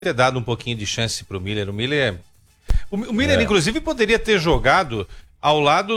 ter dado um pouquinho de chance pro Miller. O Miller, inclusive, poderia ter jogado ao lado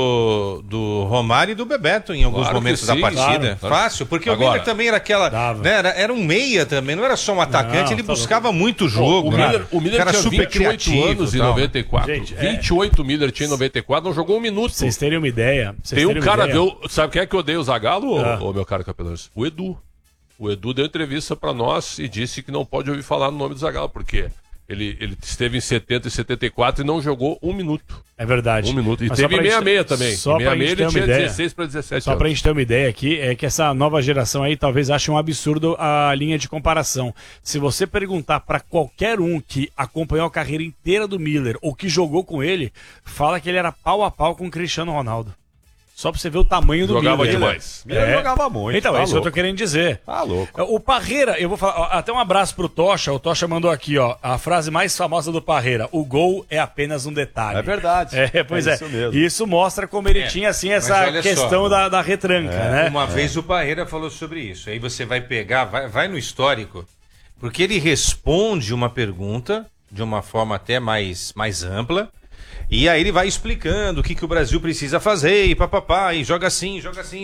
do Romário e do Bebeto em alguns momentos da partida. Claro. Fácil, porque agora, o Miller também era aquela... Né, era um meia também, não era só um atacante, ele buscava muito jogo. O Miller era tinha super 28 criativo, anos em 94. Gente, 28 o Miller tinha em 94, não jogou um minuto. Vocês terem uma ideia... Tem um cara, sabe quem é que odeia o Zagallo, ô meu caro Capelães? O Edu. O Edu deu entrevista pra nós e disse que não pode ouvir falar no nome do Zagallo, porque... Ele esteve em 70 e 74 e não jogou um minuto. É verdade. Um minuto. E mas teve 66 também. Só pra gente ter uma ideia. 16 para 17 Só pra gente ter uma ideia aqui, é que essa nova geração aí talvez ache um absurdo a linha de comparação. Se você perguntar pra qualquer um que acompanhou a carreira inteira do Miller ou que jogou com ele, fala que ele era pau a pau com o Cristiano Ronaldo. Só pra você ver o tamanho do Miller. Jogava demais. Miller jogava muito. Então, é isso que eu tô querendo dizer. Tá louco. O Parreira, eu vou falar, ó, até um abraço pro Tocha. O Tocha mandou aqui, ó, a frase mais famosa do Parreira: o gol é apenas um detalhe. É verdade. Pois é. Isso mesmo. Isso mostra como ele tinha, assim, essa questão da retranca, né? Uma vez o Parreira falou sobre isso. Aí você vai pegar, vai no histórico, porque ele responde uma pergunta de uma forma até mais ampla. E aí ele vai explicando o que o Brasil precisa fazer, e papapá, e joga assim,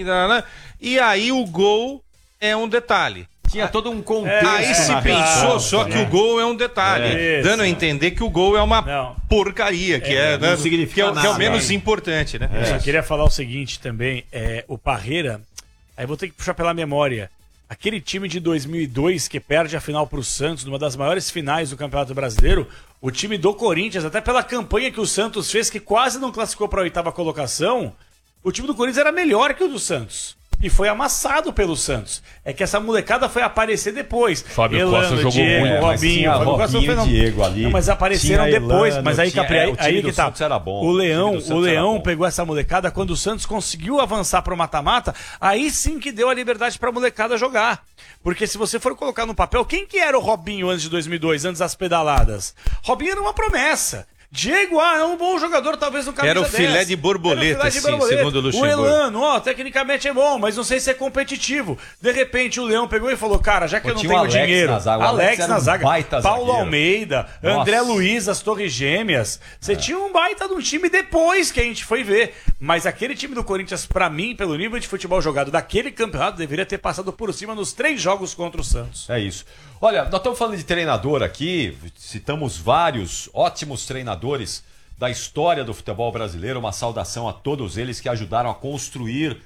e aí o gol é um detalhe. Tinha todo um contexto. Aí se pensou só que o gol é um detalhe, dando a entender que o gol é uma porcaria, que não significa nada, que é o menos importante, né? Eu só queria falar o seguinte também, o Parreira, aí vou ter que puxar pela memória. Aquele time de 2002 que perde a final para o Santos, numa das maiores finais do Campeonato Brasileiro, o time do Corinthians, até pela campanha que o Santos fez, que quase não classificou para a 8ª colocação, o time do Corinthians era melhor que o do Santos. E foi amassado pelo Santos. É que essa molecada foi aparecer depois. Fábio Costa jogou Diego, muito. Robinho, Fábio Costa e Diego ali. Não, mas apareceram depois. Mas aí, aí que tá. Era bom. O Leão pegou essa molecada quando o Santos conseguiu avançar pro mata-mata. Aí sim que deu a liberdade pra molecada jogar. Porque se você for colocar no papel, quem que era o Robinho antes de 2002, antes das pedaladas? Robinho era uma promessa. Diego, é um bom jogador, talvez no camisa Era o filé de borboleta, segundo o Luxemburgo. O Elano, tecnicamente é bom, mas não sei se é competitivo. De repente o Leão pegou e falou, cara, já que eu não tenho dinheiro... Alex na zaga, Paulo Almeida, André Luiz, as Torres Gêmeas. Você tinha um baita de um time depois que a gente foi ver. Mas aquele time do Corinthians, pra mim, pelo nível de futebol jogado daquele campeonato, deveria ter passado por cima nos 3 jogos contra o Santos. É isso. Olha, nós estamos falando de treinador aqui, citamos vários ótimos treinadores da história do futebol brasileiro. Uma saudação a todos eles que ajudaram a construir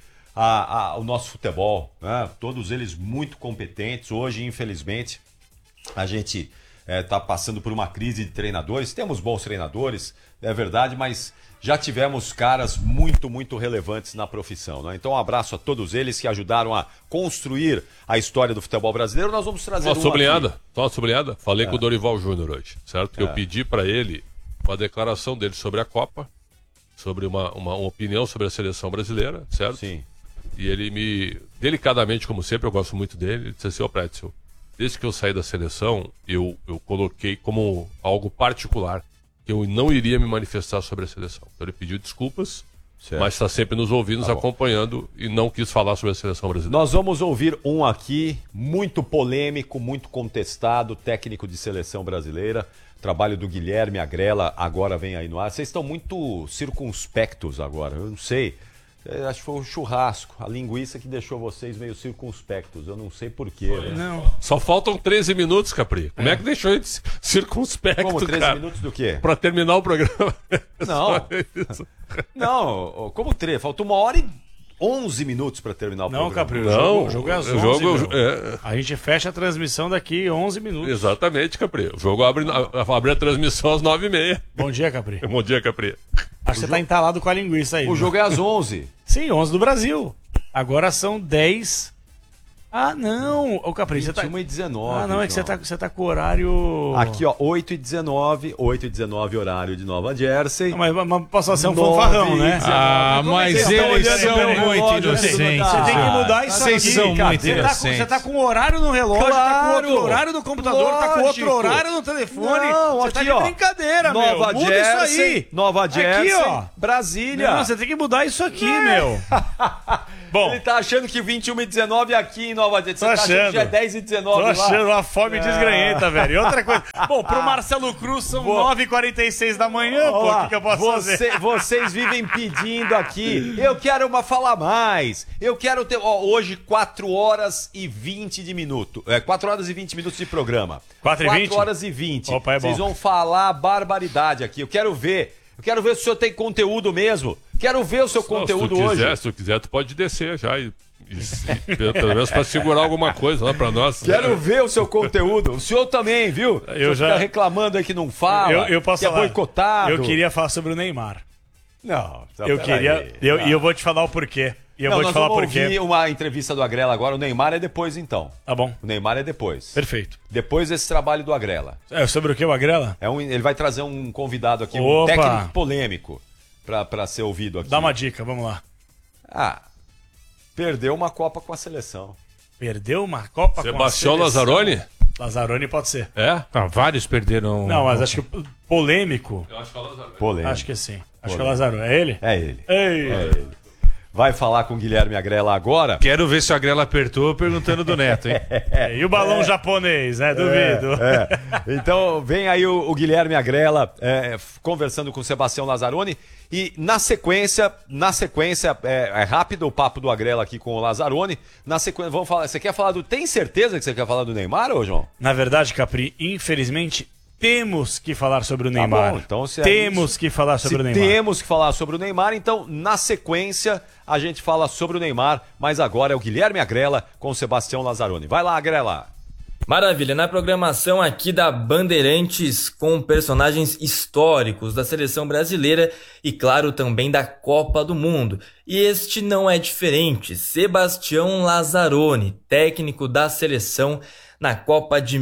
o nosso futebol, né? Todos eles muito competentes. Hoje, infelizmente, a gente está passando por uma crise de treinadores. Temos bons treinadores, é verdade, mas já tivemos caras muito, muito relevantes na profissão, né? Então um abraço a todos eles que ajudaram a construir a história do futebol brasileiro. Nós vamos trazer uma sublinhada. Falei com o Dorival Júnior hoje, certo? Que eu pedi para ele uma declaração dele sobre a Copa, sobre uma opinião sobre a seleção brasileira, certo? Sim. E ele me, delicadamente, como sempre, eu gosto muito dele, ele disse assim: ô Pretzel, desde que eu saí da seleção, eu coloquei como algo particular que eu não iria me manifestar sobre a seleção. Então ele pediu desculpas, mas está sempre nos ouvindo, nos acompanhando, e não quis falar sobre a seleção brasileira. Nós vamos ouvir um aqui, muito polêmico, muito contestado, técnico de seleção brasileira. Trabalho do Guilherme Agrela agora vem aí no ar. Vocês estão muito circunspectos agora, eu não sei. Acho que foi o churrasco, a linguiça que deixou vocês meio circunspectos. Eu não sei porquê. Né? Não. Só faltam 13 minutos, Capri. Como é que deixou ele circunspecto, Como 13 cara? minutos do quê? Pra terminar o programa. Não. Não, como 13? Faltou 1h11 minutos pra terminar o programa. Não, Capri, Não, o jogo é às 11, A gente fecha a transmissão daqui 11 minutos. Exatamente, Capri. O jogo abre a transmissão às 9h30. Bom dia, Capri. Bom dia, Capri. Acho que você tá entalado com a linguiça aí. O jogo é às 11. Sim, 11 do Brasil. Agora são 10. Ah, não. Ô, Capri, você tá... 21h19. Ah, não, é que você tá com o horário... Aqui, ó, 8h19. 8h19, horário de Nova Jersey. Não, mas posso ser um fanfarrão, né? Mas eles são muito inocentes. Você tem que mudar isso aqui. Vocês são muito inocentes. Você tá com o horário no relógio, tá com outro horário no computador, tá com outro Lógico. horário no telefone. Não, você aqui, tá de ó. brincadeira, Nova meu. Muda Jersey, isso aí. Nova Jersey, Aqui, ó. Brasília. Não, você tem que mudar isso aqui, meu. Bom, Ele tá achando que 21 e 19 aqui em Nova Delhi. Você tá achando que já é 10 e 19 Tô lá? achando uma fome desgranhenta, velho. E outra coisa. Bom, pro Marcelo Cruz são 9h46 da manhã, pô. O que eu posso fazer? Vocês vivem pedindo aqui. Eu quero falar mais. Eu quero ter. Hoje, 4 horas e 20 de minuto. 4 horas e 20 minutos de programa. 4h20? 4 horas e 20. Opa, é bom. Vocês vão falar barbaridade aqui. Eu quero ver. Eu quero ver se o senhor tem conteúdo mesmo. Quero ver o seu conteúdo hoje. Se tu quiser, tu pode descer já e pelo menos para segurar alguma coisa lá para nós. Quero ver o seu conteúdo. O senhor também, viu? Eu já fica reclamando aí que não fala, eu posso que falar. é boicotado. Eu queria falar sobre o Neymar. Não, Eu queria. E eu vou te falar o porquê. E eu vou te falar por quê. Nós vamos ouvir uma entrevista do Agrela agora. O Neymar é depois, então. Tá bom. O Neymar é depois. Perfeito. Depois desse trabalho do Agrela. Sobre o que, o Agrela? Ele vai trazer um convidado aqui, um Opa. técnico polêmico, pra ser ouvido aqui. Dá uma dica, vamos lá. Perdeu uma Copa com a seleção. Perdeu uma Copa Sebastião com a seleção. Lazzaroni? Lazzaroni pode ser. É? Vários perderam. Não, mas acho que polêmico. Eu acho que é o Lazzaroni. Polêmico. Acho que sim. Acho que é o Lazzaroni. É ele? É ele. Ei. É ele. Vai falar com o Guilherme Agrela agora. Quero ver se o Agrela apertou perguntando do Neto, hein? E o balão japonês, né? Duvido. Então, vem aí o Guilherme Agrela conversando com o Sebastião Lazzaroni. E na sequência, é rápido o papo do Agrela aqui com o Lazzaroni. Na sequência, vamos falar. Você quer falar do. Tem certeza que você quer falar do Neymar, ô João? Na verdade, Capri, infelizmente, temos que falar sobre o Neymar. Bom, então, temos que falar sobre o Neymar. Temos que falar sobre o Neymar, então na sequência a gente fala sobre o Neymar, mas agora é o Guilherme Agrela com o Sebastião Lazzaroni. Vai lá, Agrela. Maravilha, na programação aqui da Bandeirantes com personagens históricos da seleção brasileira e claro também da Copa do Mundo. E este não é diferente, Sebastião Lazzaroni, técnico da seleção na Copa de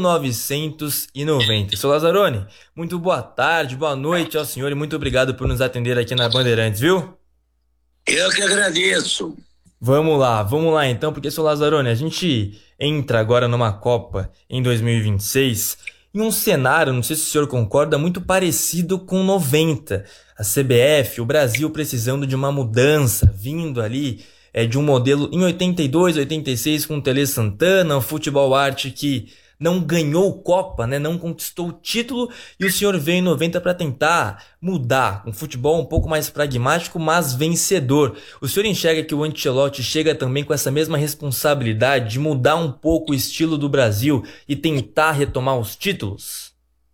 1990. Seu Lazzaroni, muito boa tarde, boa noite ao senhor e muito obrigado por nos atender aqui na Bandeirantes, viu? Eu que agradeço. Vamos lá então, porque, seu Lazzaroni, a gente entra agora numa Copa em 2026 em um cenário, não sei se o senhor concorda, muito parecido com 90. A CBF, o Brasil precisando de uma mudança, vindo ali de um modelo em 82, 86 com o Tele Santana, o Futebol Arte que não ganhou Copa, né? Não conquistou o título, e o senhor veio em 90 para tentar mudar um futebol um pouco mais pragmático, mas vencedor. O senhor enxerga que o Ancelotti chega também com essa mesma responsabilidade de mudar um pouco o estilo do Brasil e tentar retomar os títulos?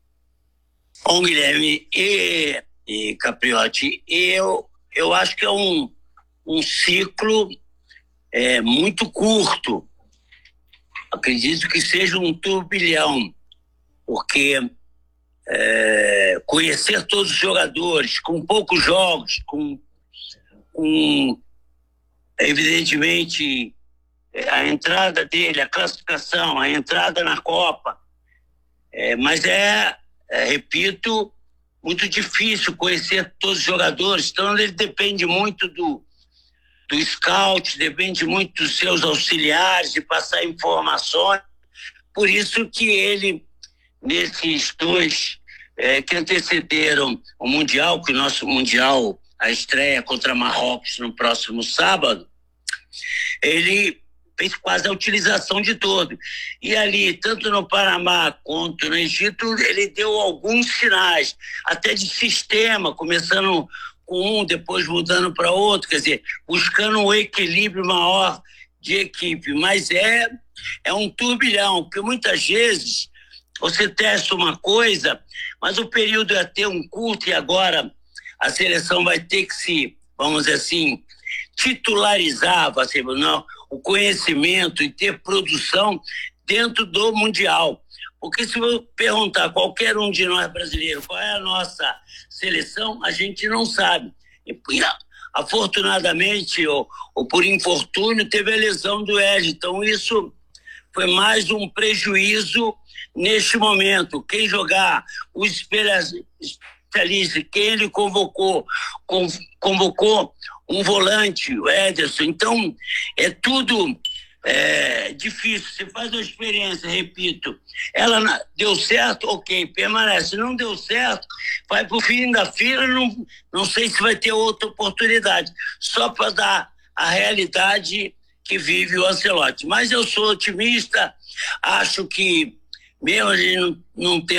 Bom, Guilherme e Capriotti, eu acho que é um ciclo muito curto. Acredito que seja um turbilhão, porque conhecer todos os jogadores, com poucos jogos, com evidentemente a entrada dele, a classificação, a entrada na Copa, mas repito, muito difícil conhecer todos os jogadores, então ele depende muito do scout, depende muito dos seus auxiliares, de passar informações. Por isso que ele, nesses dois que antecederam o Mundial, que o nosso Mundial, a estreia contra Marrocos no próximo sábado, ele fez quase a utilização de todo. E ali, tanto no Panamá quanto no Egito, ele deu alguns sinais, até de sistema, começando com um, depois mudando para outro, quer dizer, buscando um equilíbrio maior de equipe. Mas é um turbilhão, porque muitas vezes você testa uma coisa, mas o período é até um curto e agora a seleção vai ter que se, vamos dizer assim, titularizar, não, o conhecimento e ter produção dentro do Mundial. Porque se eu perguntar a qualquer um de nós brasileiros qual é a nossa seleção, a gente não sabe. E, afortunadamente, ou por infortúnio, teve a lesão do Ed. Então, isso foi mais um prejuízo neste momento. Quem jogar, os especialistas, quem ele convocou um volante, o Ederson. Então, é tudo difícil. Você faz uma experiência, repito, ela deu certo, ok, permanece. Não deu certo, vai pro fim da fila, não sei se vai ter outra oportunidade. Só para dar a realidade que vive o Ancelotti. Mas eu sou otimista, acho que mesmo a gente não